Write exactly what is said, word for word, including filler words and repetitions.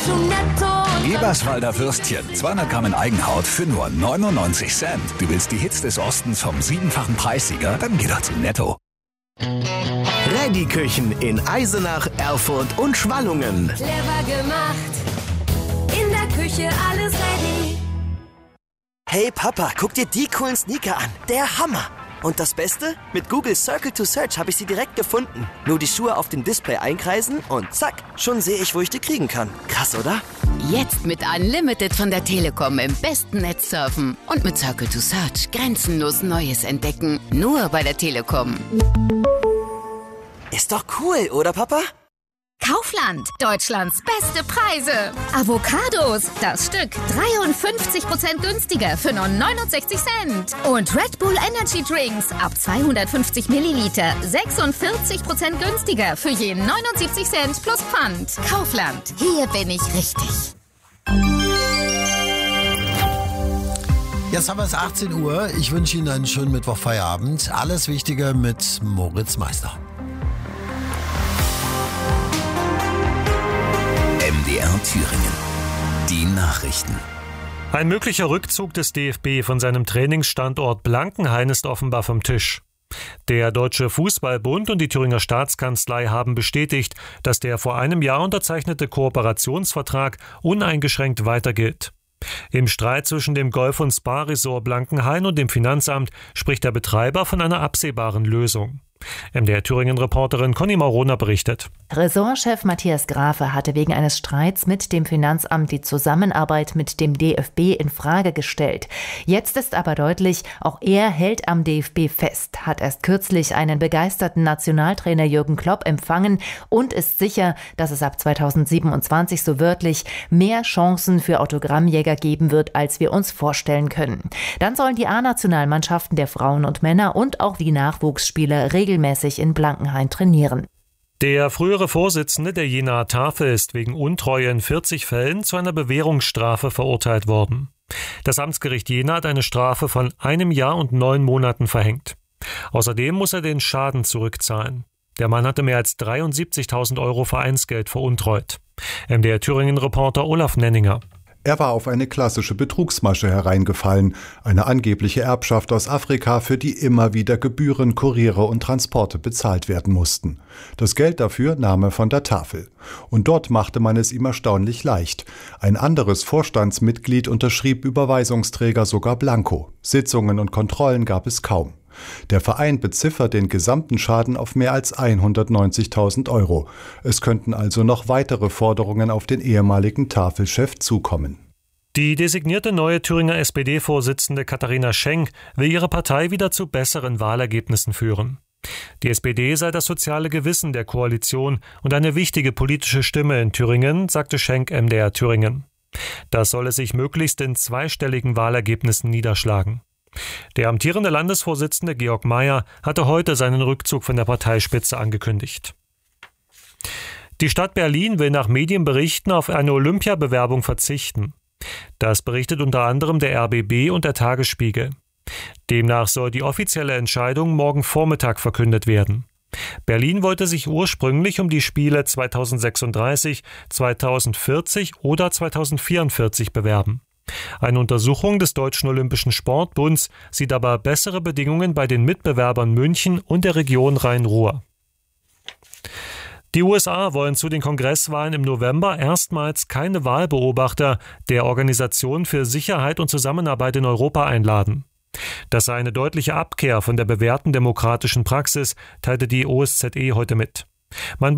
zu Netto. Eberswalder Würstchen, zweihundert Gramm in Eigenhaut für nur neunundneunzig Cent. Du willst die Hits des Ostens vom siebenfachen Preissieger? Dann geh doch zu Netto. Ready Küchen in Eisenach, Erfurt und Schwallungen. Clever gemacht, in der Küche alles ready. Hey Papa, guck dir die coolen Sneaker an. Der Hammer. Und das Beste? Mit Google Circle to Search habe ich sie direkt gefunden. Nur die Schuhe auf dem Display einkreisen und zack, schon sehe ich, wo ich die kriegen kann. Krass, oder? Jetzt mit Unlimited von der Telekom im besten Netz surfen. Und mit Circle to Search grenzenlos Neues entdecken. Nur bei der Telekom. Ist doch cool, oder Papa? Kaufland, Deutschlands beste Preise. Avocados, das Stück dreiundfünfzig Prozent günstiger für nur neunundsechzig Cent. Und Red Bull Energy Drinks ab zweihundertfünfzig Milliliter sechsundvierzig Prozent günstiger für je neunundsiebzig Cent plus Pfand. Kaufland, hier bin ich richtig. Jetzt haben wir es achtzehn Uhr. Ich wünsche Ihnen einen schönen Mittwochfeierabend. Alles Wichtige mit Moritz Meister. M D R Thüringen. Die Nachrichten. Ein möglicher Rückzug des D F B von seinem Trainingsstandort Blankenhain ist offenbar vom Tisch. Der Deutsche Fußballbund und die Thüringer Staatskanzlei haben bestätigt, dass der vor einem Jahr unterzeichnete Kooperationsvertrag uneingeschränkt weiter gilt. Im Streit zwischen dem Golf- und Spa-Resort Blankenhain und dem Finanzamt spricht der Betreiber von einer absehbaren Lösung. M D R Thüringen-Reporterin Conny Maurona berichtet. Ressortchef Matthias Grafe hatte wegen eines Streits mit dem Finanzamt die Zusammenarbeit mit dem D F B in Frage gestellt. Jetzt ist aber deutlich, auch er hält am D F B fest, hat erst kürzlich einen begeisterten Nationaltrainer Jürgen Klopp empfangen und ist sicher, dass es ab zweitausendsiebenundzwanzig so wörtlich mehr Chancen für Autogrammjäger geben wird, als wir uns vorstellen können. Dann sollen die A-Nationalmannschaften der Frauen und Männer und auch die Nachwuchsspieler regelmäßig in Blankenhain trainieren. Der frühere Vorsitzende der Jenaer Tafel ist wegen Untreue in vierzig Fällen zu einer Bewährungsstrafe verurteilt worden. Das Amtsgericht Jena hat eine Strafe von einem Jahr und neun Monaten verhängt. Außerdem muss er den Schaden zurückzahlen. Der Mann hatte mehr als dreiundsiebzigtausend Euro Vereinsgeld veruntreut. M D R Thüringen-Reporter Olaf Nenninger. Er war auf eine klassische Betrugsmasche hereingefallen, eine angebliche Erbschaft aus Afrika, für die immer wieder Gebühren, Kuriere und Transporte bezahlt werden mussten. Das Geld dafür nahm er von der Tafel. Und dort machte man es ihm erstaunlich leicht. Ein anderes Vorstandsmitglied unterschrieb Überweisungsträger sogar blanko. Sitzungen und Kontrollen gab es kaum. Der Verein beziffert den gesamten Schaden auf mehr als hundertneunzigtausend Euro. Es könnten also noch weitere Forderungen auf den ehemaligen Tafelchef zukommen. Die designierte neue Thüringer S P D-Vorsitzende Katharina Schenk will ihre Partei wieder zu besseren Wahlergebnissen führen. Die S P D sei das soziale Gewissen der Koalition und eine wichtige politische Stimme in Thüringen, sagte Schenk M D R Thüringen. Das solle sich möglichst in zweistelligen Wahlergebnissen niederschlagen. Der amtierende Landesvorsitzende Georg Mayer hatte heute seinen Rückzug von der Parteispitze angekündigt. Die Stadt Berlin will nach Medienberichten auf eine Olympiabewerbung verzichten. Das berichtet unter anderem der R B B und der Tagesspiegel. Demnach soll die offizielle Entscheidung morgen Vormittag verkündet werden. Berlin wollte sich ursprünglich um die Spiele zweitausendsechsunddreißig, zweitausendvierzig oder zweitausendvierundvierzig bewerben. Eine Untersuchung des Deutschen Olympischen Sportbunds sieht aber bessere Bedingungen bei den Mitbewerbern München und der Region Rhein-Ruhr. Die U S A wollen zu den Kongresswahlen im November erstmals keine Wahlbeobachter der Organisation für Sicherheit und Zusammenarbeit in Europa einladen. Das sei eine deutliche Abkehr von der bewährten demokratischen Praxis, teilte die O S Z E heute mit. Man